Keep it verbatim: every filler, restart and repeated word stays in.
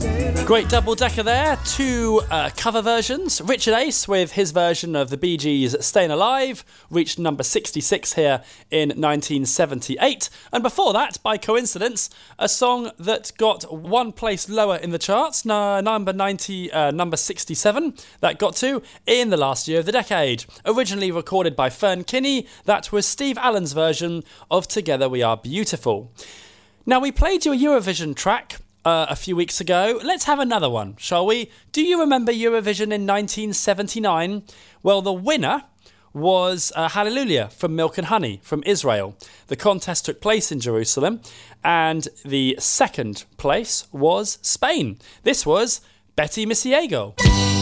Great double-decker there, two uh, cover versions. Richard Ace with his version of the Bee Gees' Stayin' Alive reached number sixty-six here in nineteen seventy-eight. And before that, by coincidence, a song that got one place lower in the charts, no, number ninety, uh, number sixty-seven, that got to in the last year of the decade. Originally recorded by Fern Kinney, that was Steve Allen's version of Together We Are Beautiful. Now, we played you a Eurovision track Uh, a few weeks ago. Let's have another one, shall we? Do you remember Eurovision in nineteen seventy-nine? Well, the winner was uh, Hallelujah from Milk and Honey from Israel. The contest took place in Jerusalem, and the second place was Spain. This was Betty Misiego.